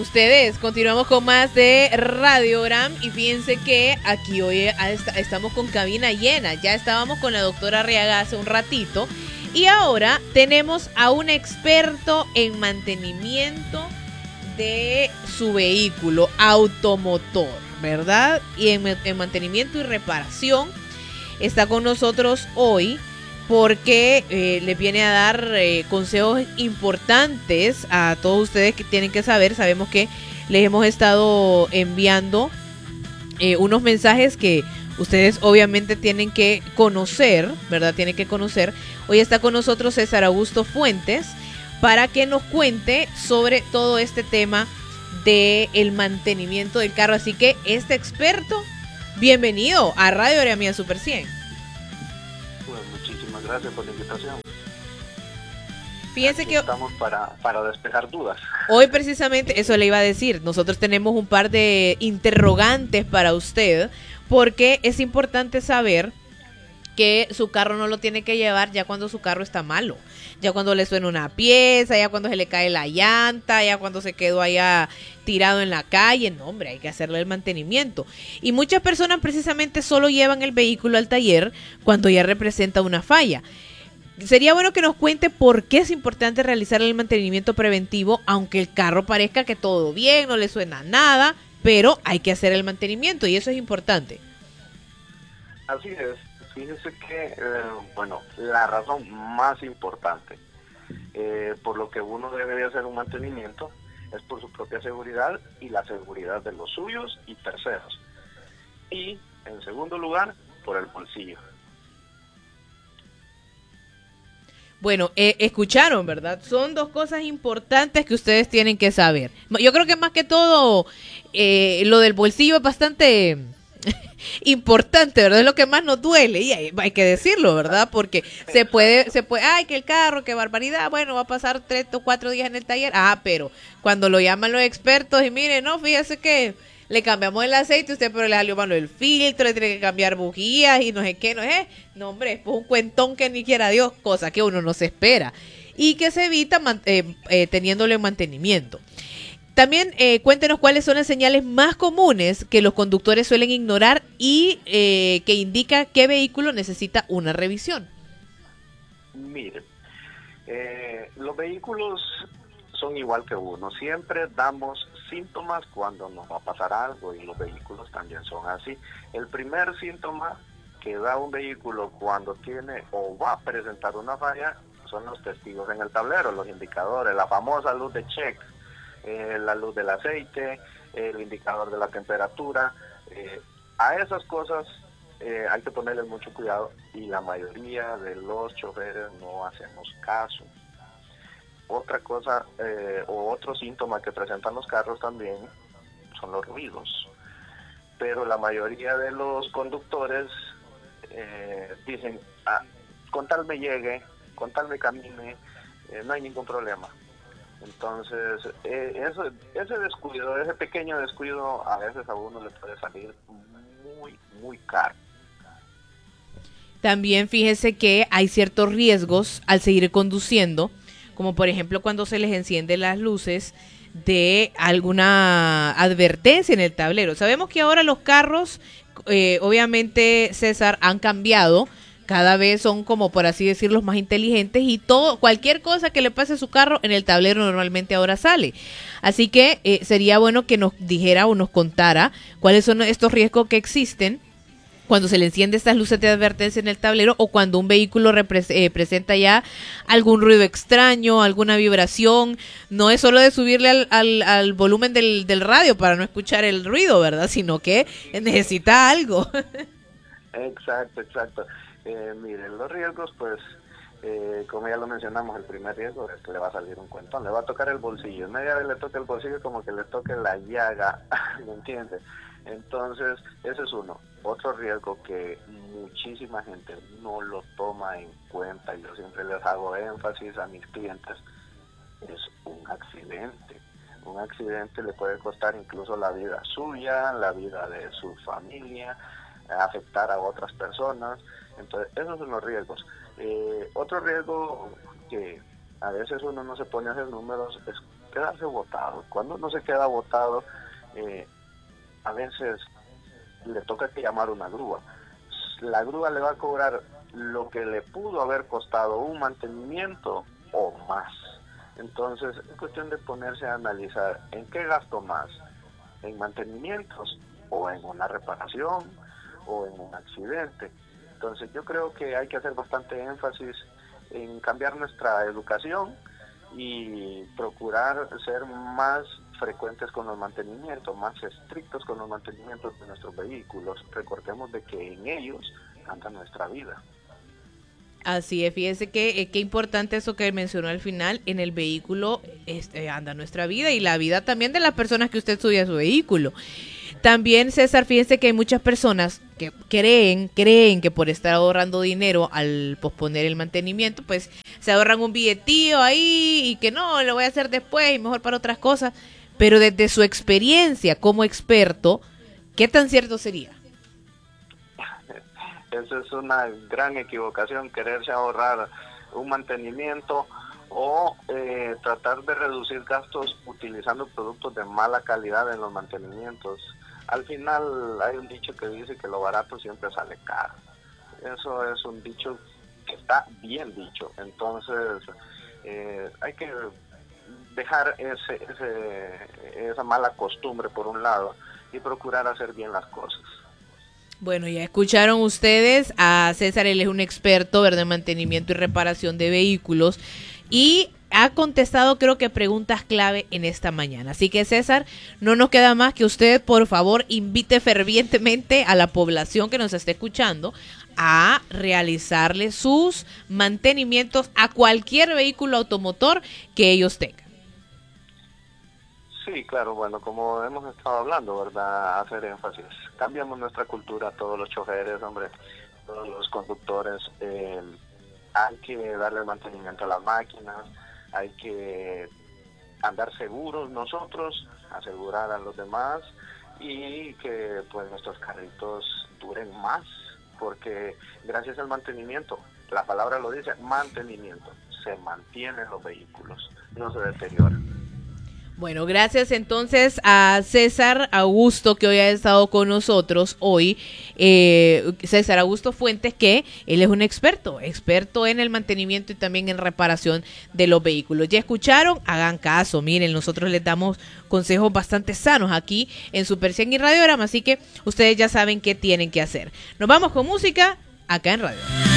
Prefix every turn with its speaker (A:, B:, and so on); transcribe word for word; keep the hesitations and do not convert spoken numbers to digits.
A: ustedes, continuamos con más de Radiogram y fíjense que aquí hoy estamos con cabina llena. Ya estábamos con la doctora Arriaga hace un ratito y ahora tenemos a un experto en mantenimiento de su vehículo automotor, ¿verdad? Y en, en mantenimiento y reparación. Está con nosotros hoy porque eh, les viene a dar eh, consejos importantes a todos ustedes que tienen que saber. Sabemos que les hemos estado enviando eh, unos mensajes que ustedes obviamente tienen que conocer, ¿verdad? Tienen que conocer. Hoy está con nosotros César Augusto Fuentes para que nos cuente sobre todo este tema del mantenimiento del carro. Así que este experto, bienvenido a Radio Oremia Super cien.
B: Pues muchísimas gracias por la invitación.
A: Fíjense
B: Aquí
A: que
B: estamos para, para despejar dudas.
A: Hoy precisamente eso le iba a decir. Nosotros tenemos un par de interrogantes para usted porque es importante saber que su carro no lo tiene que llevar ya cuando su carro está malo, ya cuando le suena una pieza, ya cuando se le cae la llanta, ya cuando se quedó allá tirado en la calle. No, hombre, hay que hacerle el mantenimiento. Y muchas personas precisamente solo llevan el vehículo al taller cuando ya representa una falla. Sería bueno que nos cuente por qué es importante realizar el mantenimiento preventivo, aunque el carro parezca que todo bien, no le suena nada, pero hay que hacer el mantenimiento y eso es importante.
B: Así es. Fíjese que, eh, bueno, la razón más importante eh, por lo que uno debe de hacer un mantenimiento es por su propia seguridad y la seguridad de los suyos y terceros. Y, en segundo lugar, por el bolsillo.
A: Bueno, eh, escucharon, ¿verdad? Son dos cosas importantes que ustedes tienen que saber. Yo creo que más que todo, eh, lo del bolsillo es bastante importante, ¿verdad? Es lo que más nos duele y hay, hay que decirlo, ¿verdad? Porque se puede, se puede, ay, que el carro, qué barbaridad, bueno, va a pasar tres o cuatro días en el taller. Ah, pero cuando lo llaman los expertos y miren, no, fíjese que le cambiamos el aceite, usted pero le salió malo el filtro, le tiene que cambiar bujías y no sé qué, no sé. No, hombre, es pues un cuentón que ni quiera Dios, cosa que uno no se espera y que se evita man, eh, eh, teniéndole mantenimiento. También eh, cuéntenos cuáles son las señales más comunes que los conductores suelen ignorar y eh, que indica qué vehículo necesita una revisión.
B: Mire, eh, los vehículos son igual que uno. Siempre damos síntomas cuando nos va a pasar algo y los vehículos también son así. El primer síntoma que da un vehículo cuando tiene o va a presentar una falla son los testigos en el tablero, los indicadores, la famosa luz de check. Eh, la luz del aceite, el indicador de la temperatura, eh, a esas cosas eh, hay que ponerle mucho cuidado y la mayoría de los choferes no hacemos caso. Otra cosa eh, o otro síntoma que presentan los carros también son los ruidos, pero la mayoría de los conductores eh, dicen, ah, con tal me llegue, con tal me camine, eh, no hay ningún problema. Entonces, eh, eso, ese descuido, ese pequeño descuido, a veces a uno le puede salir muy, muy caro.
A: También fíjese que hay ciertos riesgos al seguir conduciendo, como por ejemplo cuando se les encienden las luces de alguna advertencia en el tablero. Sabemos que ahora los carros, eh, obviamente, César, han cambiado. Cada vez son, como por así decirlo, más inteligentes y todo, cualquier cosa que le pase a su carro en el tablero normalmente ahora sale. Así que eh, sería bueno que nos dijera o nos contara cuáles son estos riesgos que existen cuando se le enciende estas luces de advertencia en el tablero o cuando un vehículo repre- eh, presenta ya algún ruido extraño, alguna vibración. No es solo de subirle al, al, al volumen del, del radio para no escuchar el ruido, ¿verdad? Sino que necesita algo.
B: Exacto, exacto. Eh, miren, los riesgos, pues, eh, como ya lo mencionamos, el primer riesgo es que le va a salir un cuentón, le va a tocar el bolsillo. Media vez le toca el bolsillo como que le toque la llaga, ¿me entiendes? Entonces, ese es uno. Otro riesgo que muchísima gente no lo toma en cuenta, y yo siempre les hago énfasis a mis clientes, es un accidente. Un accidente le puede costar incluso la vida suya, la vida de su familia, afectar a otras personas. Entonces, esos son los riesgos. Eh, otro riesgo que a veces uno no se pone a hacer números es quedarse botado. Cuando uno se queda botado, eh, a veces le toca que llamar una grúa. La grúa le va a cobrar lo que le pudo haber costado un mantenimiento o más. Entonces es cuestión de ponerse a analizar en qué gasto más, en mantenimientos o en una reparación o en un accidente. Entonces yo creo que hay que hacer bastante énfasis en cambiar nuestra educación y procurar ser más frecuentes con los mantenimientos, más estrictos con los mantenimientos de nuestros vehículos. Recordemos de que en ellos anda nuestra vida.
A: Así es, fíjese que eh, qué importante eso que mencionó al final, en el vehículo este, anda nuestra vida y la vida también de las personas que usted sube a su vehículo. También, César, fíjense que hay muchas personas que creen, creen que por estar ahorrando dinero al posponer el mantenimiento, pues se ahorran un billetío ahí y que no, lo voy a hacer después y mejor para otras cosas. Pero desde su experiencia como experto, ¿qué tan cierto sería?
B: Esa es una gran equivocación, quererse ahorrar un mantenimiento o eh, tratar de reducir gastos utilizando productos de mala calidad en los mantenimientos. Al final hay un dicho que dice que lo barato siempre sale caro. Eso es un dicho que está bien dicho. Entonces eh, hay que dejar ese, ese, esa mala costumbre por un lado y procurar hacer bien las cosas.
A: Bueno, ya escucharon ustedes a César, él es un experto, ¿verdad?, en mantenimiento y reparación de vehículos y ha contestado creo que preguntas clave en esta mañana. Así que César, no nos queda más que usted por favor invite fervientemente a la población que nos esté escuchando a realizarle sus mantenimientos a cualquier vehículo automotor que ellos tengan.
B: Sí, claro, bueno, como hemos estado hablando, ¿verdad? Hacer énfasis. Cambiamos nuestra cultura, todos los choferes, hombre, todos los conductores. Eh, hay que darle mantenimiento a las máquinas, hay que andar seguros nosotros, asegurar a los demás y que pues nuestros carritos duren más, porque gracias al mantenimiento, la palabra lo dice, mantenimiento, se mantienen los vehículos, no se deterioran.
A: Bueno, gracias entonces a César Augusto que hoy ha estado con nosotros hoy, eh, César Augusto Fuentes, que él es un experto, experto en el mantenimiento y también en reparación de los vehículos. Ya escucharon, hagan caso, miren, nosotros les damos consejos bastante sanos aquí en Super cien y Radiograma, así que ustedes ya saben qué tienen que hacer. Nos vamos con música acá en Radio.